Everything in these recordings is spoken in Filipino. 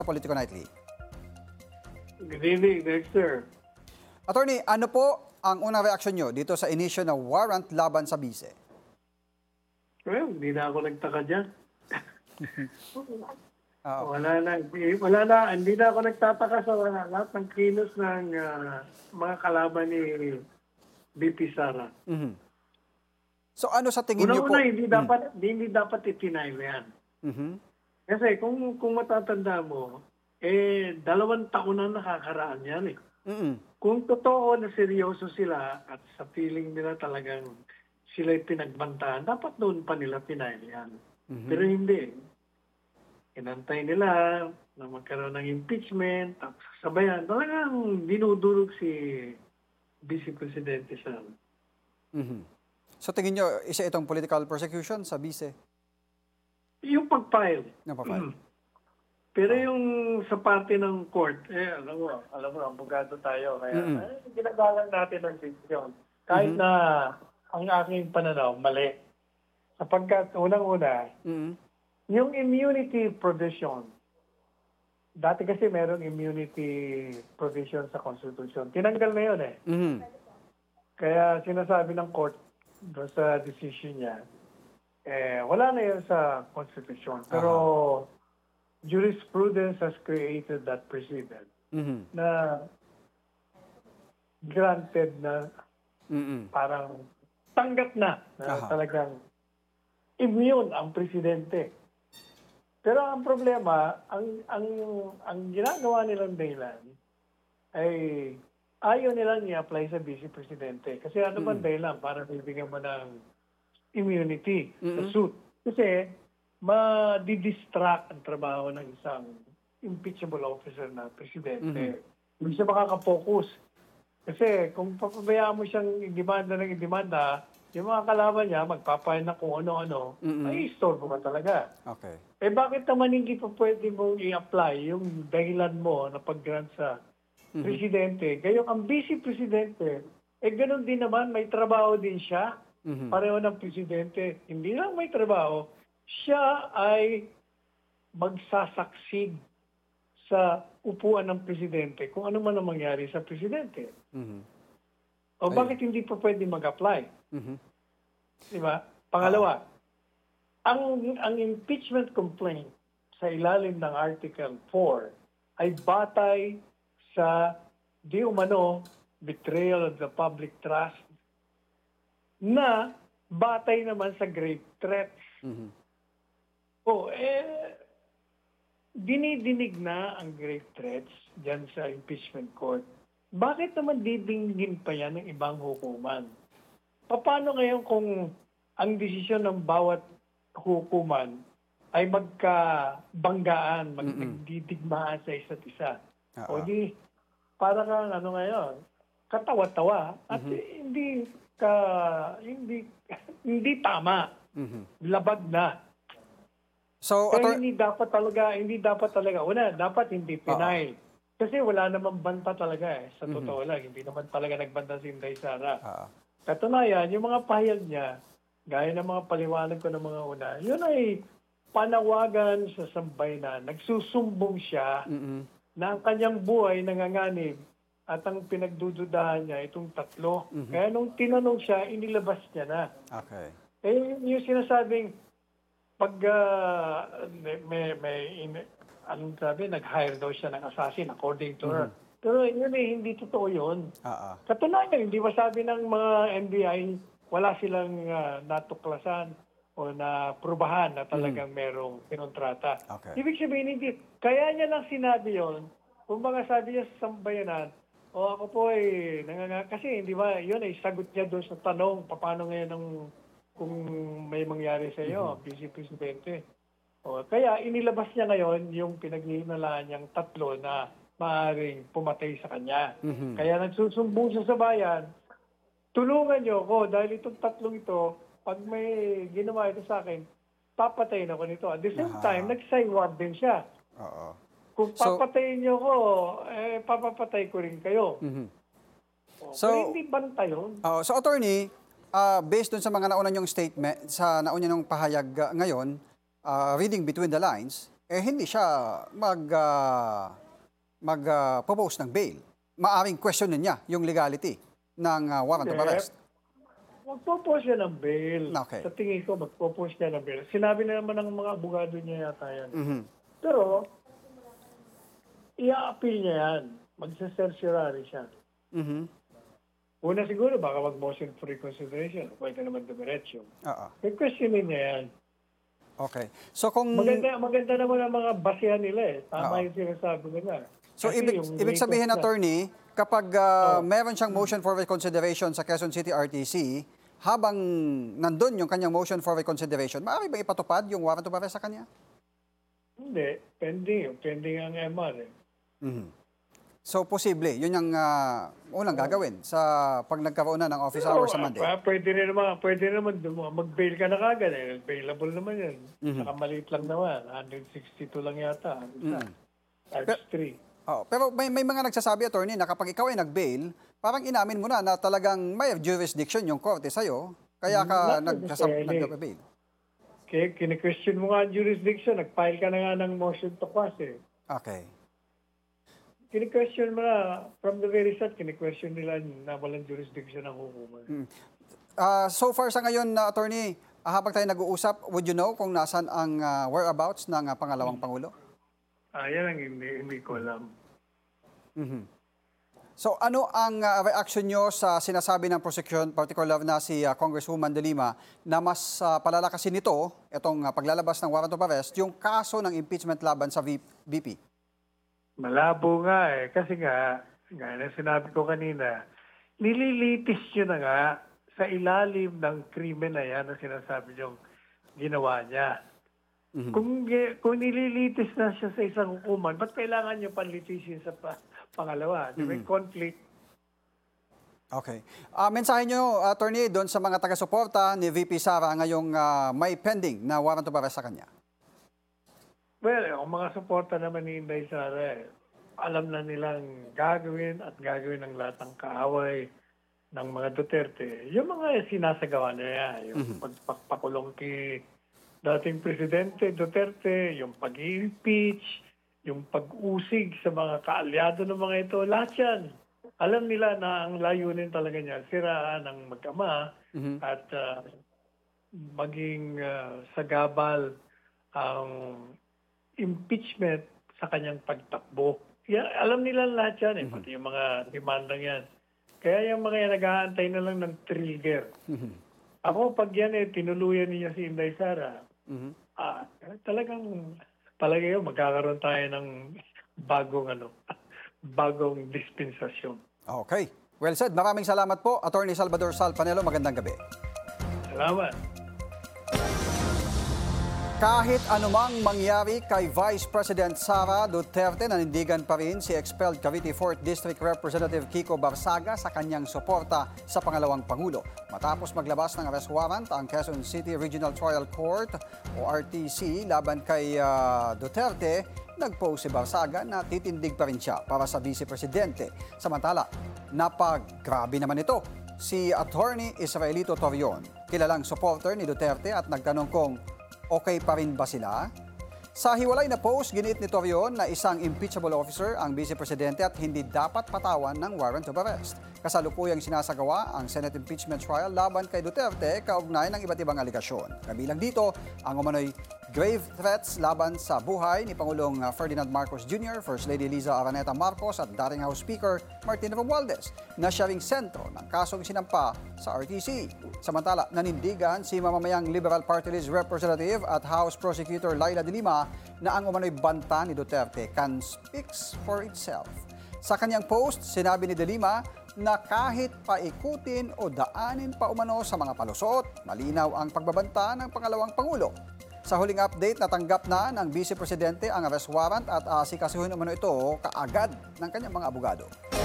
Politico Nightly. Good evening, Dexter. Attorney, ano po ang unang reaksyon nyo dito sa inisyo ng warrant laban sa bise? Well, hindi na ako nagtaka dyan. Oo. Hindi na ako nagtataka sa lahat ng kilos ng mga kalaban ni BP Sara. Mhm. So ano sa tingin nyo po? Una-una, hindi dapat itinayo yan. Mhm. Kasi kung matatanda mo, 2 taon na nakakaraan yan eh. Mhm. Kung totoo na seryoso sila at sa feeling nila talagang sila'y pinagbantaan, dapat noon pa nila tinayo yan. Pero hindi. Inantay nila na magkaroon ng impeachment, tapos sabayan. Talagang dinudurog si Vice Presidente Sara. Mhm. So tingin nyo, isa itong political persecution sa bise? Yung pag-file. Napapal. Pero yung sa parte ng court, alam mo, abogado tayo. Kaya ginagalang natin ang decision. Kahit na ang aking pananaw, mali. Sapagkat unang-una, Mhm. yung immunity provision, dati kasi merong immunity provision sa Constitution. Tinanggal na yun eh. Mhm. Kaya sinasabi ng court doon sa decision niya, wala na yun sa Constitution. Pero jurisprudence has created that precedent Mhm. na granted na Mhm. parang tanggap na talagang immune ang presidente. Pero ang problema, ang ginagawa nilang dahilan ay ayaw nilang i-apply sa vice presidente. Kasi ano bang dahilan para bibigyan mo ng immunity sa suit? Kasi ma-distract ang trabaho ng isang impeachable officer na presidente. Hindi siya makaka-focus. Kasi kung papabayaan mo siyang i-demanda ng i-demanda, yung mga kalaban niya, magpapahin na kung ano-ano, may istorbo ka talaga. Okay. Bakit naman hindi pa pwede mong i-apply yung dahilan mo na pag-grant sa presidente? Gayong ang vice-presidente, ganun din naman, may trabaho din siya. Pareho ng presidente. Hindi lang may trabaho, siya ay magsasaksig sa upuan ng presidente kung ano man ang mangyari sa presidente. Mhm. O bakit hindi pa pwede mag-apply? Mhm. Diba? Pangalawa, ang impeachment complaint sa ilalim ng Article 4 ay batay sa di umano betrayal of the public trust na batay naman sa grave threats. Mhm. Dinidinig na ang grave threats dyan sa impeachment court. Bakit naman didinggin pa yan ng ibang hukuman? Paano ngayon kung ang desisyon ng bawat hukuman ay magkabanggaan, magdidigmaan sa isa't isa? O di, para kang ngayon, katawa-tawa at hindi tama. Labag na. So, Kaya hindi dapat talaga. Una, dapat hindi penal. Kasi wala namang banta talaga sa totoo lang. Hindi naman talaga nagbanta si Inday Sara. Katunayan, yung mga pahayag niya, gaya ng mga paliwanag ko ng mga una, yun ay panawagan sa sambayanan. Nagsusumbong siya na ang kanyang buhay nanganganib at ang pinagdududahan niya itong 3. Kaya nung tinanong siya, inilabas niya na. okay. Yung sinasabing pag anong sabi, nag-hire daw siya ng assassin according to her. Pero yun hindi totoo yun. Katunayan, hindi masabi ng mga NBI, wala silang natuklasan o na prubahan na talagang merong kinontrata. Okay. Ibig sabihin, hindi. Kaya niya lang sinabi yun, kung mga sabi niya sa sambayanan, ako po ay kasi hindi ba, yun ay sagot niya doon sa tanong, paano ngayon kung may mangyari sa iyo, Vice Presidente. Kaya inilabas niya ngayon yung pinaghihinalaan niyang 3 na maaaring pumatay sa kanya. Kaya nagsusumbong siya sa bayan, tulungan niyo ako dahil itong 3 ito, pag may ginawa ito sa akin, papatayin ako nito. At the same time, nag-sideward din siya. Kung papatayin niyo ako, papapatay ko rin kayo. So, hindi banta yun. So, attorney, based dun sa mga nauna niyong statement, sa nauna niyong pahayag ngayon, reading between the lines, hindi siya mag-propose ng bail. Maaring questionin niya yung legality ng warrant of Hindi. arrest. Mag-propose siya ng bail. Okay. Sa tingin ko, mag-propose siya ng bail. Sinabi na naman ng mga abogado niya yata yan. Mhm. Pero, i-appeal niya yan. Magsa-certiorari siya. Mhm. Una siguro, baka mag-motion for reconsideration. Pwede naman dumiretso. Oo. I-questionin niya yan. Okay. So kung Maganda naman ang mga basehan nila eh. Tama Oo. yung sinasabi nila. So Kasi ibig yung sabihin, latest na- attorney, kapag meron siyang motion for reconsideration sa Quezon City RTC, habang nandun yung kanyang motion for reconsideration, maaari ba ipatupad yung warrant of arrest sa kanya? Hindi. Pending. Pending ang MR eh. Mhm. So posible, yun yung unang gagawin sa pag nagkaroon na ng office hours sa Monday. Pwede naman mag-bail ka na kagad eh. Available naman yan. Saka maliit lang naman. 162 lang yata. Times 3. Oh, pero may mga nagsasabi, attorney, na kapag ikaw ay nag-bail, parang inamin mo na talagang may jurisdiction yung korte sa'yo, kaya ka Not necessarily. nag-bail. Kaya kine-question mo nga ang jurisdiction. Nag-file ka na nga ng motion to quash eh. Okay. Kine-question mo na, from the very start, kine-question nila na walang jurisdiction ng hukuman. So far sa ngayon, attorney, habang tayo nag-uusap, would you know kung nasan ang whereabouts ng pangalawang Pangulo? Yan ang hindi ko alam. So ano ang reaction nyo sa sinasabi ng prosecution, particular na si Congresswoman De Lima, na mas palalakasin nito, itong paglalabas ng warrant of arrest, yung kaso ng impeachment laban sa VP? Malabo nga eh. Kasi nga, gaya na sinabi ko kanina, nililitis nyo na nga sa ilalim ng krimen na yan na sinasabi nyo ginawa niya. Kung nililitis na siya sa isang hukuman, ba't kailangan nyo panlitisin sa pangalawa? May conflict. Okay. Mensahe nyo, attorney, doon sa mga taga-suporta ni VP Sara ngayong may pending na warrant of arrest sa kanya? Well, ang mga suporta naman ni Inday Sara, alam na nilang gagawin at gagawin ng lahat ng kaaway ng mga Duterte. Yung mga sinasagawa nila, yung pagpapakulong kay dating Presidente Duterte, yung pag-impeach, yung pag-usig sa mga kaalyado ng mga ito, lahat yan. Alam nila na ang layunin talaga niya, siraan ng mag-ama at maging sagabal ang impeachment sa kanyang pagtakbo. Yan, alam nila lahat yan eh, pati yung mga demandang yan. Kaya yung mga yan nag-aantay na lang ng trigger. Ako, pag yan tinuluyan niya si Inday Sara, talagang palagay ko magkakaroon tayo ng bagong dispensasyon. Okay. Well said. Maraming salamat po, Attorney Salvador Sal Panelo. Magandang gabi. Salamat. Kahit anumang mangyari kay Vice President Sara Duterte, nanindigan pa rin si expelled Cavite 4th District Representative Kiko Barsaga sa kanyang suporta sa pangalawang Pangulo. Matapos maglabas ng arrest warrant ang Quezon City Regional Trial Court o RTC laban kay Duterte, nag-post si Barsaga na titindig pa rin siya para sa Vice Presidente. Samantala, napaggrabe naman ito si Attorney Israelito Torion, kilalang supporter ni Duterte, at nagtanong kung okay pa rin ba sila? Sa hiwalay na post, giniit ni Torion na isang impeachable officer ang Vice Presidente at hindi dapat patawan ng warrant of arrest. Kasalukuyang sinasagawa ang Senate impeachment trial laban kay Duterte kaugnay ng iba't ibang aligasyon. Kabilang dito ang umano'y grave threats laban sa buhay ni Pangulong Ferdinand Marcos Jr., First Lady Liza Araneta Marcos at dating House Speaker Martin Romualdez na siya ring sentro ng kasong sinampa sa RTC. Samantala, nanindigan si mamamayang Liberal Party List Representative at House Prosecutor Laila De Lima na ang umano'y banta ni Duterte can speaks for itself. Sa kanyang post, sinabi ni De Lima na kahit paikutin o daanin pa umano sa mga palusot, malinaw ang pagbabanta ng pangalawang Pangulo. Sa huling update, natanggap na ng Vice Presidente ang arrest warrant at asikasuhin umano ito kaagad ng kanyang mga abogado.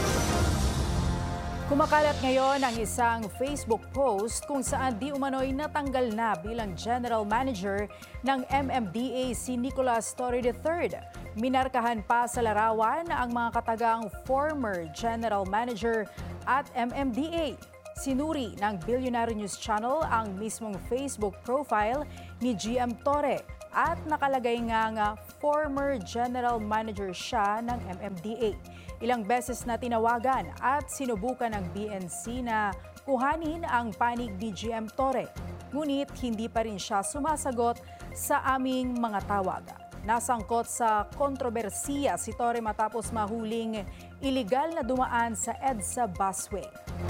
Kumakalat ngayon ang isang Facebook post kung saan di umano'y natanggal na bilang General Manager ng MMDA si Nicolas Torre III. Minarkahan pa sa larawan ang mga katagang former General Manager at MMDA. Sinuri ng Billionaire News Channel ang mismong Facebook profile ni GM Torre. at nakalagay nga former general manager siya ng MMDA. Ilang beses na tinawagan at sinubukan ng BNC na kuhanin ang panig ni GM Torre. Ngunit hindi pa rin siya sumasagot sa aming mga tawag. Nasangkot sa kontrobersiya si Torre matapos mahuling iligal na dumaan sa EDSA busway.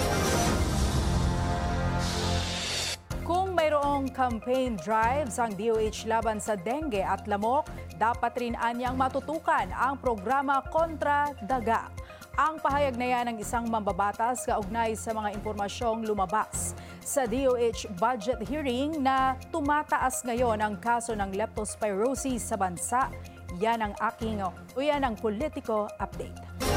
Kung mayroong campaign drives ang DOH laban sa dengue at lamok, dapat rin anyang matutukan ang programa kontra daga. Ang pahayag na yan ng isang mambabatas kaugnay sa mga impormasyong lumabas sa DOH budget hearing na tumataas ngayon ang kaso ng leptospirosis sa bansa. Yan ang politiko update.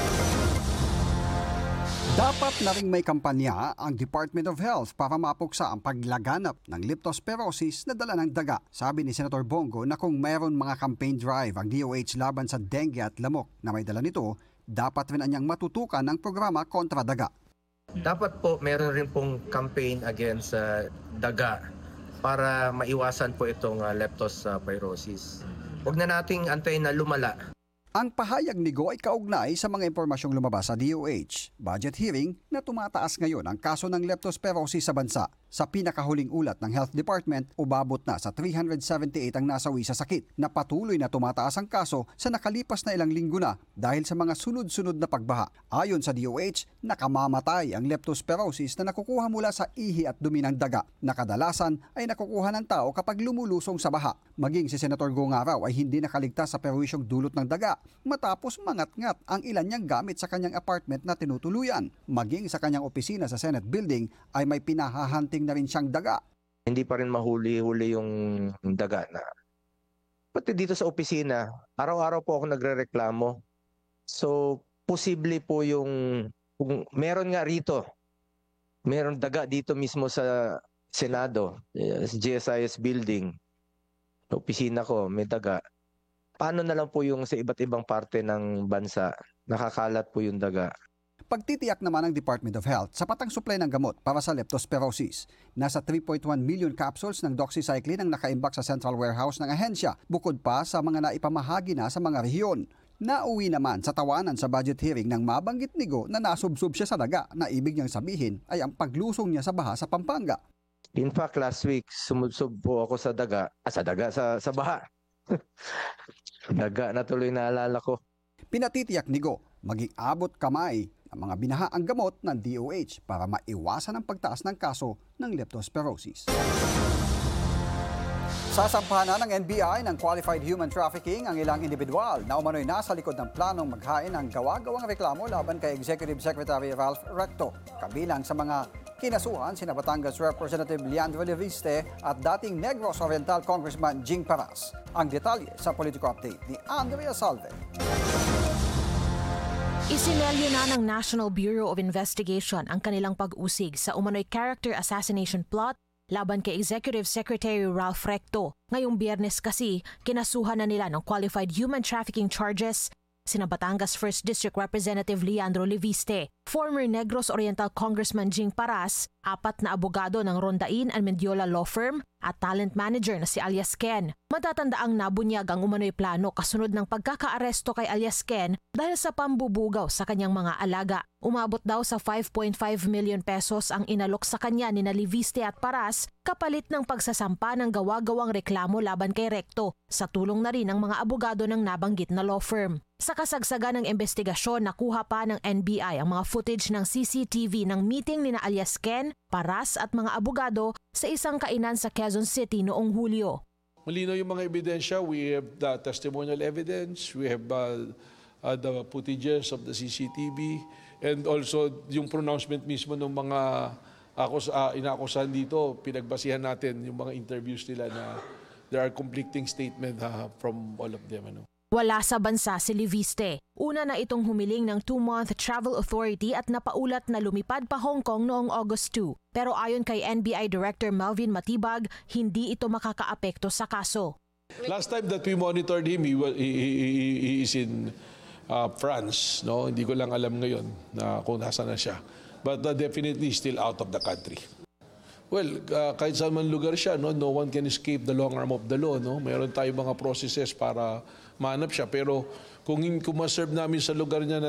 Dapat na ring may kampanya ang Department of Health para mapuksa ang paglaganap ng leptospirosis na dala ng daga. Sabi ni Senator Bongo na kung mayroon mga campaign drive ang DOH laban sa dengue at lamok na may dala nito, dapat rin anyang matutukan ng programa kontra daga. Dapat po meron rin pong campaign against daga para maiwasan po itong leptospirosis. Huwag na nating antayin na lumala. Ang pahayag ni Go ay kaugnay sa mga impormasyong lumabas sa DOH budget hearing na tumataas ngayon ang kaso ng leptospirosis sa bansa. Sa pinakahuling ulat ng Health Department, umabot na sa 378 ang nasawi sa sakit na patuloy na tumataas ang kaso sa nakalipas na ilang linggo na dahil sa mga sunod-sunod na pagbaha. Ayon sa DOH, nakamamatay ang leptospirosis na nakukuha mula sa ihi at dumi ng daga na kadalasan ay nakukuha ng tao kapag lumulusong sa baha. Maging si Senator Go nga raw ay hindi nakaligtas sa perwisyong dulot ng daga matapos mangat-ngat ang ilan niyang gamit sa kanyang apartment na tinutuluyan. Maging sa kanyang opisina sa Senate Building ay may pinahahanting na rin siyang daga. Hindi pa rin mahuli-huli yung daga na. Pati dito sa opisina, araw-araw po ako nagrereklamo. So, posible po kung meron nga rito, meron daga dito mismo sa Senado, sa GSIS building, sa opisina ko, may daga. Paano na lang po yung sa iba't ibang parte ng bansa, nakakalat po yung daga. Pagtitiyak naman ng Department of Health sa patang supply ng gamot para sa leptospirosis. Nasa 3.1 million capsules ng doxycycline ang nakaimbak sa central warehouse ng ahensya, bukod pa sa mga naipamahagi na sa mga rehiyon. Nauwi naman sa tawanan sa budget hearing ng mabanggit ni Go na nasubsob siya sa daga na ibig niyang sabihin ay ang paglusong niya sa baha sa Pampanga. In fact, last week, sumubsob po ako sa baha. Daga na tuloy naalala ko. Pinatitiyak ni Go, maging abot kamay ang mga binahaang gamot ng DOH para maiwasan ang pagtaas ng kaso ng leptospirosis. Sasampahan na ng NBI ng qualified human trafficking ang ilang individual na umano'y nasa likod ng planong maghain ng gawa-gawang reklamo laban kay Executive Secretary Ralph Recto. Kabilang sa mga kinasuhan sina Batangas Representative Leandro Leviste at dating Negros Oriental Congressman Jing Paras. Ang detalye sa Politico Update ni Andrea Salve. Isinelyo na ng National Bureau of Investigation ang kanilang pag-usig sa umano'y character assassination plot laban kay Executive Secretary Ralph Recto. Ngayong Biyernes kasi, kinasuhan na nila ng qualified human trafficking charges sina Batangas 1st District Representative Leandro Leviste, former Negros Oriental Congressman Jing Paras, 4 na abogado ng Rondain and Mendiola Law Firm at talent manager na si Alias Ken. Matatandaang nabunyag ang umano'y plano kasunod ng pagkakaaresto kay Alias Ken dahil sa pambubugaw sa kanyang mga alaga. Umabot daw sa 5.5 million pesos ang inalok sa kanya ni Leviste at Paras kapalit ng pagsasampa ng gawa-gawang reklamo laban kay Recto sa tulong na rin ng mga abogado ng nabanggit na law firm. Sa kasagsagan ng investigasyon, nakuha pa ng NBI ang mga footage ng CCTV ng meeting ni Alias Ken, Paras at mga abogado sa isang kainan sa Quezon City noong Hulyo. Malinaw yung mga ebidensya. We have the testimonial evidence, we have the footages of the CCTV, and also yung pronouncement mismo ng mga inaakusahan dito, pinagbasihan natin yung mga interviews nila na there are conflicting statements from all of them. Wala sa bansa si Leviste. Una na itong humiling ng 2-month travel authority at napaulat na lumipad pa Hong Kong noong August 2. Pero ayon kay NBI Director Melvin Matibag, hindi ito makakaapekto sa kaso. Last time that we monitored him, he is in France. No? Hindi ko lang alam ngayon na kung nasa na siya. But definitely still out of the country. Well, kahit saan man lugar siya, no one can escape the long arm of the law. No? Meron tayong mga processes para mahanap siya. Pero kung ma-serve namin sa lugar niya na